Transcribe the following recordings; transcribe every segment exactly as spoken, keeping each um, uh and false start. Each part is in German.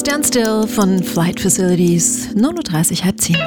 Stand Still von Flight Facilities, neun Uhr dreißig, halb zehn.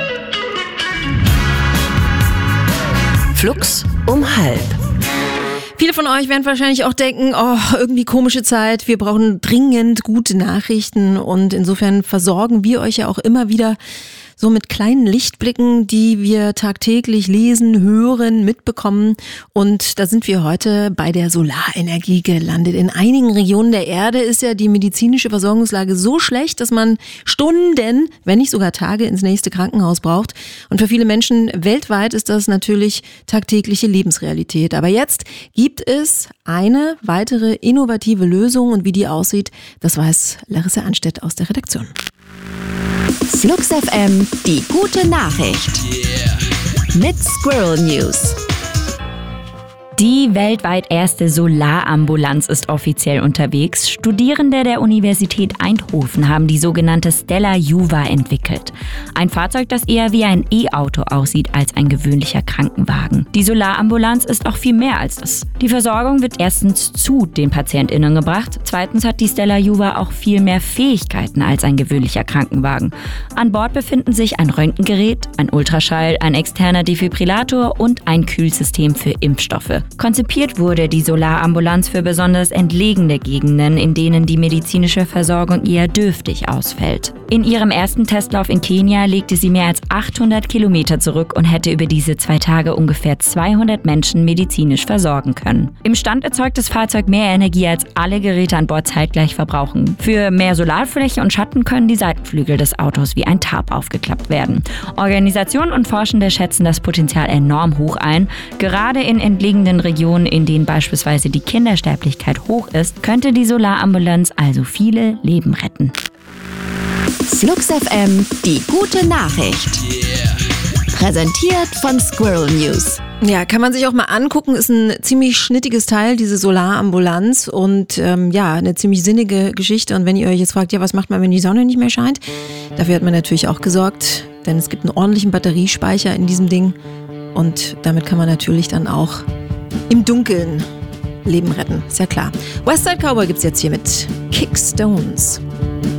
Flux um halb. Viele von euch werden wahrscheinlich auch denken, oh, irgendwie komische Zeit, wir brauchen dringend gute Nachrichten und insofern versorgen wir euch ja auch immer wieder so mit kleinen Lichtblicken, die wir tagtäglich lesen, hören, mitbekommen. Und da sind wir heute bei der Solarenergie gelandet. In einigen Regionen der Erde ist ja die medizinische Versorgungslage so schlecht, dass man Stunden, wenn nicht sogar Tage, ins nächste Krankenhaus braucht. Und für viele Menschen weltweit ist das natürlich tagtägliche Lebensrealität. Aber jetzt gibt es eine weitere innovative Lösung und wie die aussieht, das weiß Larissa Anstedt aus der Redaktion. Flux F M, die gute Nachricht. Yeah. Mit Squirrel News. Die weltweit erste Solarambulanz ist offiziell unterwegs. Studierende der Universität Eindhoven haben die sogenannte Stella Juva entwickelt. Ein Fahrzeug, das eher wie ein E-Auto aussieht als ein gewöhnlicher Krankenwagen. Die Solarambulanz ist auch viel mehr als das. Die Versorgung wird erstens zu den PatientInnen gebracht. Zweitens hat die Stella Juva auch viel mehr Fähigkeiten als ein gewöhnlicher Krankenwagen. An Bord befinden sich ein Röntgengerät, ein Ultraschall, ein externer Defibrillator und ein Kühlsystem für Impfstoffe. Konzipiert wurde die Solarambulanz für besonders entlegene Gegenden, in denen die medizinische Versorgung eher dürftig ausfällt. In ihrem ersten Testlauf in Kenia legte sie mehr als achthundert Kilometer zurück und hätte über diese zwei Tage ungefähr zweihundert Menschen medizinisch versorgen können. Im Stand erzeugt das Fahrzeug mehr Energie, als alle Geräte an Bord zeitgleich verbrauchen. Für mehr Solarfläche und Schatten können die Seitenflügel des Autos wie ein Tarp aufgeklappt werden. Organisationen und Forschende schätzen das Potenzial enorm hoch ein. Gerade in entlegenen Regionen, in denen beispielsweise die Kindersterblichkeit hoch ist, könnte die Solarambulanz also viele Leben retten. Flux F M, die gute Nachricht. Yeah. Präsentiert von Squirrel News. Ja, kann man sich auch mal angucken, ist ein ziemlich schnittiges Teil, diese Solarambulanz und ähm, ja, eine ziemlich sinnige Geschichte. Und wenn ihr euch jetzt fragt, ja, was macht man, wenn die Sonne nicht mehr scheint? Dafür hat man natürlich auch gesorgt, denn es gibt einen ordentlichen Batteriespeicher in diesem Ding und damit kann man natürlich dann auch im Dunkeln Leben retten, ist ja klar. Westside Cowboy gibt's jetzt hier mit Kickstones.